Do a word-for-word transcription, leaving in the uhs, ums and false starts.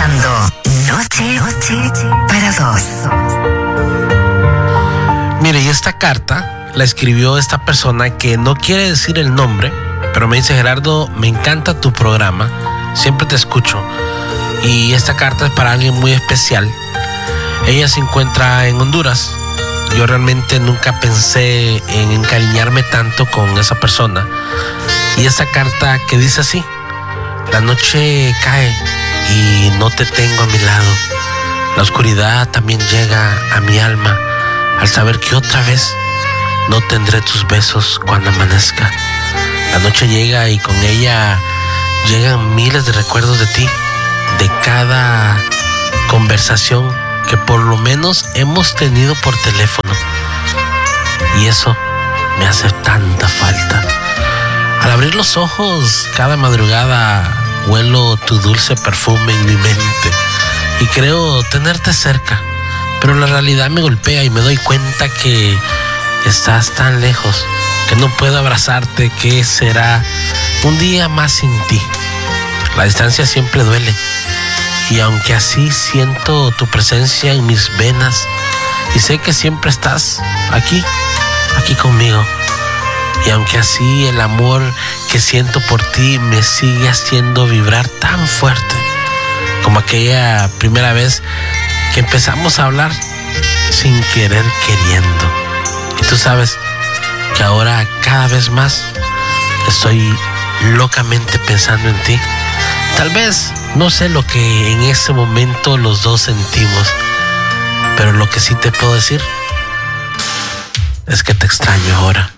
escuchando Noche, Noche para Dos. Mire, y esta carta la escribió esta persona que no quiere decir el nombre, pero me dice: Gerardo, me encanta tu programa, siempre te escucho. Y esta carta es para alguien muy especial. Ella se encuentra en Honduras. Yo realmente nunca pensé en encariñarme tanto con esa persona. Y esta carta que dice así: la noche cae y no te tengo a mi lado. La oscuridad también llega a mi alma al saber que otra vez no tendré tus besos cuando amanezca. La noche llega y con ella llegan miles de recuerdos de ti, de cada conversación que por lo menos hemos tenido por teléfono. Y eso me hace tanta falta. Al abrir los ojos cada madrugada huelo tu dulce perfume en mi mente y creo tenerte cerca, pero la realidad me golpea y me doy cuenta que estás tan lejos que no puedo abrazarte. ¿Qué será un día más sin ti? La distancia siempre duele, y aunque así siento tu presencia en mis venas y sé que siempre estás aquí, aquí conmigo. Y aunque así el amor que siento por ti me sigue haciendo vibrar tan fuerte como aquella primera vez que empezamos a hablar sin querer queriendo. Y tú sabes que ahora cada vez más estoy locamente pensando en ti. Tal vez no sé lo que en ese momento los dos sentimos, pero lo que sí te puedo decir es que te extraño ahora.